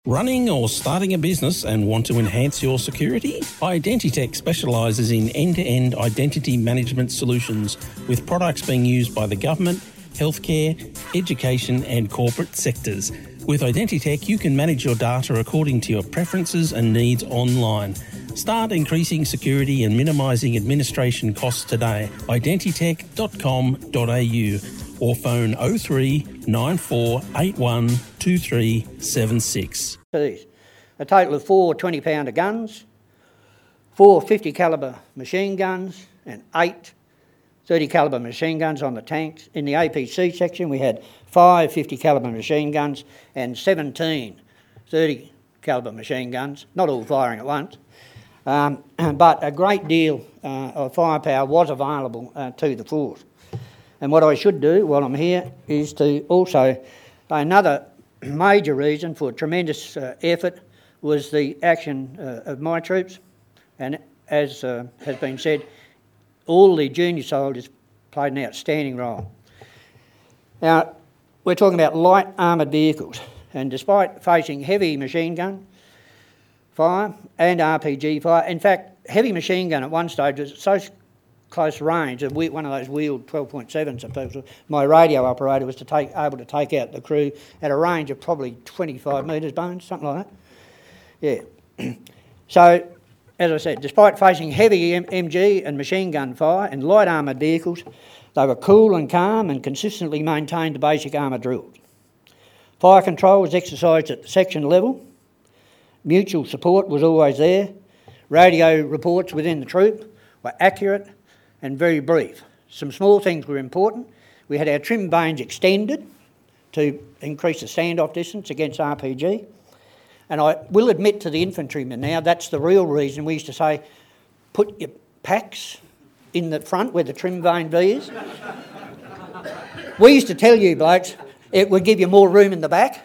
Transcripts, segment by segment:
Running or starting a business and want to enhance your security? Identitech specialises in end-to-end identity management solutions with products being used by the government, healthcare, education and corporate sectors. With Identitech, you can manage your data according to your preferences and needs online. Start increasing security and minimising administration costs today. Identitech.com.au or phone 03 9481 2376. A total of 4 20-pounder guns, 4 50 calibre machine guns and 8 30 calibre machine guns on the tanks. In the APC section we had 5 50 calibre machine guns and 17 30 calibre machine guns, not all firing at once. But a great deal of firepower was available to the force. And what I should do while I'm here is to also, another major reason for tremendous effort was the action of my troops. And as has been said, all the junior soldiers played an outstanding role. Now, we're talking about light armoured vehicles, and despite facing heavy machine gun fire and RPG fire, in fact, heavy machine gun at one stage was so close range, one of those wheeled 12.7s, my radio operator was able to take out the crew at a range of probably 25 metres, Bones, something like that. Yeah. So, as I said, despite facing heavy MG and machine gun fire and light armoured vehicles, they were cool and calm and consistently maintained the basic armour drills. Fire control was exercised at the section level. Mutual support was always there. Radio reports within the troop were accurate and very brief. Some small things were important. We had our trim vanes extended to increase the standoff distance against RPG. And I will admit to the infantrymen now, that's the real reason we used to say, put your packs in the front where the trim vane V is. We used to tell you blokes, it would give you more room in the back.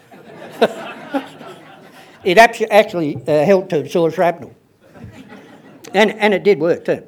It actually helped to absorb shrapnel. And it did work too.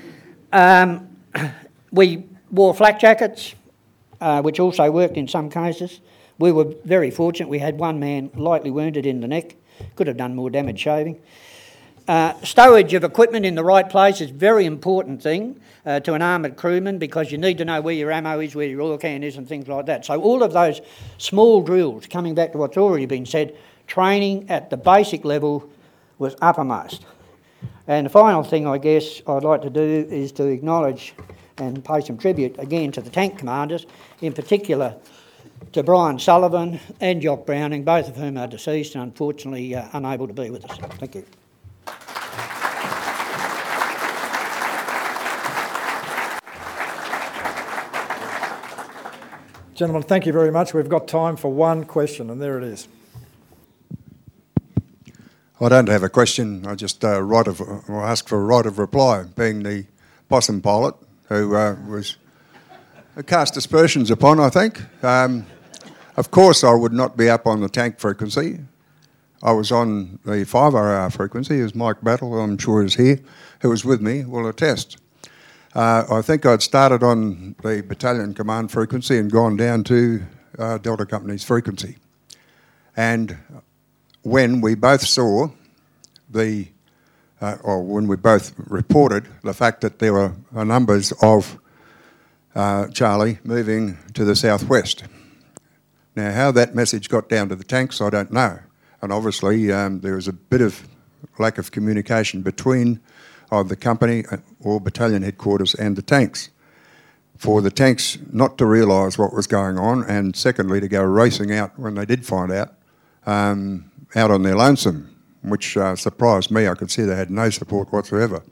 We wore flak jackets, which also worked in some cases. We were very fortunate. We had one man lightly wounded in the neck. Could have done more damage shaving. Stowage of equipment in the right place is a very important thing to an armoured crewman, because you need to know where your ammo is, where your oil can is and things like that. So all of those small drills, coming back to what's already been said, training at the basic level was uppermost. And the final thing I guess I'd like to do is to acknowledge and pay some tribute again to the tank commanders, in particular to Brian Sullivan and Jock Browning, both of whom are deceased and unfortunately unable to be with us. Thank you. Gentlemen, thank you very much. We've got time for one question, and there it is. I don't have a question. I just ask for a right of reply, being the Possum pilot who was cast aspersions upon, I think. Of course, I would not be up on the tank frequency. I was on the 5RR frequency, as Mike Battle, I'm sure is here, who was with me, will attest. I think I'd started on the battalion command frequency and gone down to Delta Company's frequency. And when we both saw when we both reported the fact that there were numbers of Charlie moving to the southwest. Now, how that message got down to the tanks, I don't know. And obviously, there was a bit of lack of communication between the company or battalion headquarters and the tanks. For the tanks not to realise what was going on, and secondly, to go racing out when they did find out on their lonesome, which surprised me. I could see they had no support whatsoever.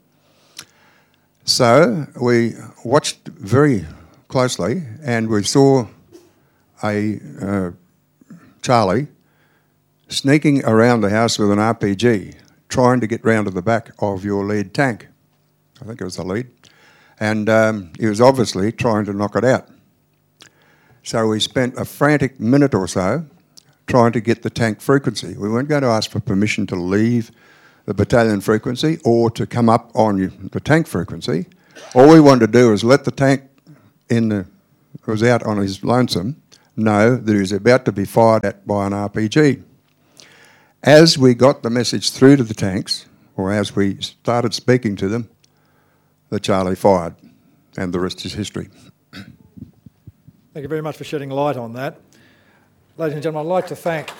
So we watched very closely, and we saw a Charlie sneaking around the house with an RPG, trying to get round to the back of your lead tank. I think it was the lead. And he was obviously trying to knock it out. So we spent a frantic minute or so trying to get the tank frequency. We weren't going to ask for permission to leave the battalion frequency or to come up on the tank frequency. All we wanted to do was let the tank was out on his lonesome know that he was about to be fired at by an RPG. As we got the message through to the tanks, or as we started speaking to them, the Charlie fired, and the rest is history. Thank you very much for shedding light on that. Ladies and gentlemen, I'd like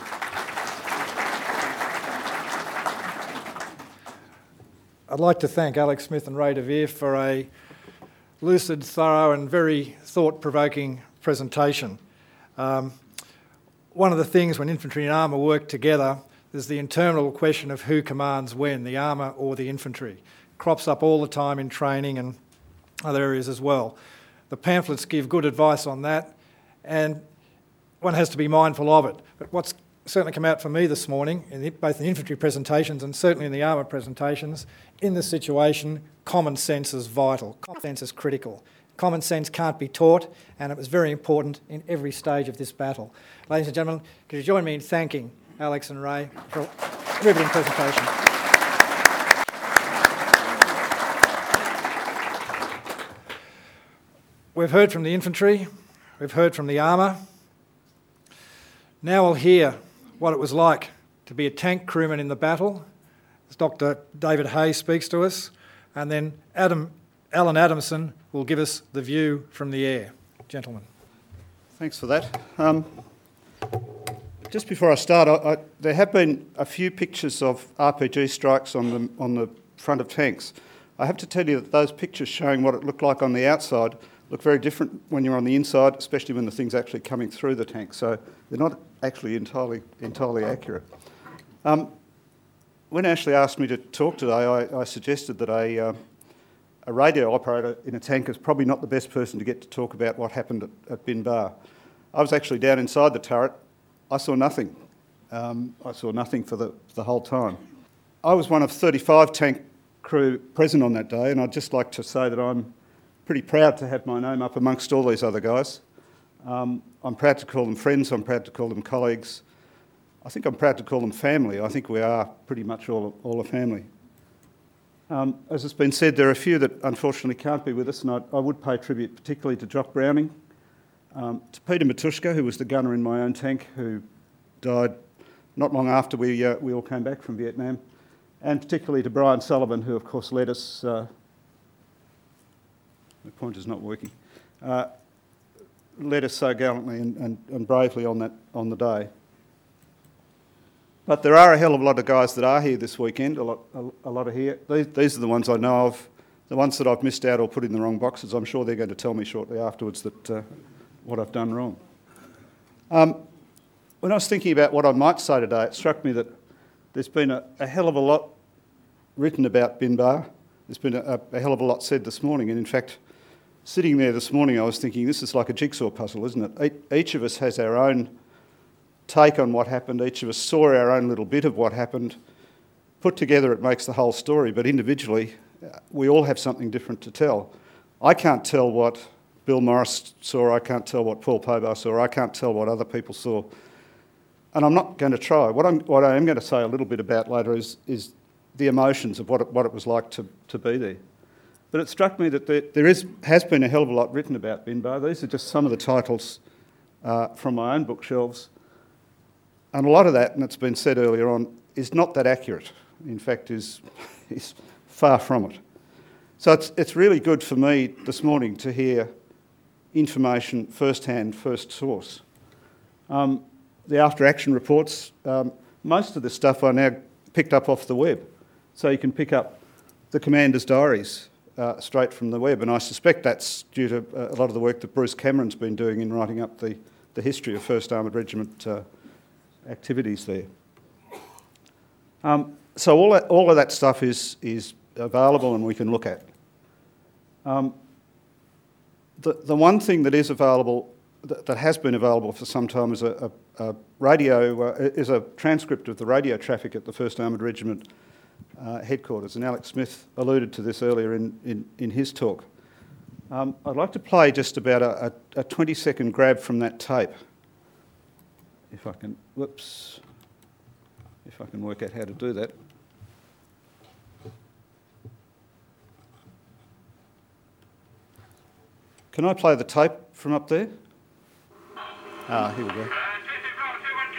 to thank Alex Smith and Ray DeVere for a lucid, thorough and very thought-provoking presentation. One of the things when infantry and armour work together is the internal question of who commands when, the armour or the infantry. It crops up all the time in training and other areas as well. The pamphlets give good advice on that, and one has to be mindful of it. But what's certainly come out for me this morning, both in infantry presentations and certainly in the armour presentations, in this situation, common sense is vital. Common sense is critical. Common sense can't be taught, and it was very important in every stage of this battle. Ladies and gentlemen, could you join me in thanking Alex and Ray for a riveting presentation. We've heard from the infantry, we've heard from the armour. Now we'll hear what it was like to be a tank crewman in the battle, as Dr. David Hay speaks to us, and then Alan Adamson will give us the view from the air. Gentlemen. Thanks for that. Just before I start, there have been a few pictures of RPG strikes on the front of tanks. I have to tell you that those pictures showing what it looked like on the outside look very different when you're on the inside, especially when the thing's actually coming through the tank. So they're not actually entirely accurate. When Ashley asked me to talk today, I suggested that a radio operator in a tank is probably not the best person to get to talk about what happened at Bin Bar. I was actually down inside the turret. I saw nothing. I saw nothing for the whole time. I was one of 35 tank crew present on that day, and I'd just like to say that I'm pretty proud to have my name up amongst all these other guys. I'm proud to call them friends, I'm proud to call them colleagues. I think I'm proud to call them family. I think we are pretty much all a family. As has been said, there are a few that unfortunately can't be with us, and I would pay tribute particularly to Jock Browning, to Peter Matushka, who was the gunner in my own tank, who died not long after we all came back from Vietnam, and particularly to Brian Sullivan, who of course led us, the pointer's not working, led us so gallantly and bravely on the day. But there are a hell of a lot of guys that are here this weekend, a lot are here. These are the ones I know of. The ones that I've missed out or put in the wrong boxes, I'm sure they're going to tell me shortly afterwards that what I've done wrong. When I was thinking about what I might say today, it struck me that there's been a hell of a lot written about Bin Bar. There's been a hell of a lot said this morning, and in fact, sitting there this morning, I was thinking this is like a jigsaw puzzle, isn't it? Each of us has our own take on what happened. Each of us saw our own little bit of what happened. Put together, it makes the whole story, but individually, we all have something different to tell. I can't tell what Bill Morris saw, I can't tell what Paul Pobar saw, I can't tell what other people saw. And I'm not going to try. What I am going to say a little bit about later is the emotions of what it was like to be there. But it struck me that there has been a hell of a lot written about Bin Bar. These are just some of the titles from my own bookshelves. And a lot of that, and it's been said earlier on, is not that accurate. In fact, is far from it. So it's really good for me this morning to hear information first-hand, first source. The after-action reports, most of the stuff I now picked up off the web. So you can pick up the commander's diaries straight from the web, and I suspect that's due to a lot of the work that Bruce Cameron's been doing in writing up the history of 1st Armoured Regiment activities there. So all of that stuff is available and we can look at. The one thing that is available, that has been available for some time, is a transcript of the radio traffic at the 1st Armoured Regiment headquarters, and Alex Smith alluded to this earlier in his talk. I'd like to play just about a 20-second grab from that tape. If I can work out how to do that. Can I play the tape from up there? Here we go.